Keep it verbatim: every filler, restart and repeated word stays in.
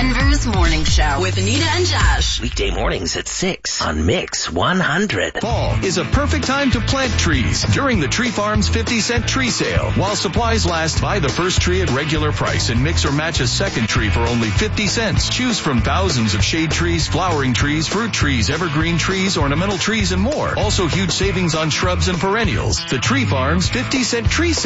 Denver's Morning Show with Anita and Josh. Weekday mornings at six on Mix one hundred. Fall is a perfect time to plant trees during the Tree Farm's fifty cent tree sale. While supplies last, buy the first tree at regular price and mix or match a second tree for only fifty cents. Choose from thousands of shade trees, flowering trees, fruit trees, evergreen trees, ornamental trees, and more. Also huge savings on shrubs and perennials. The Tree Farm's fifty cent tree sale.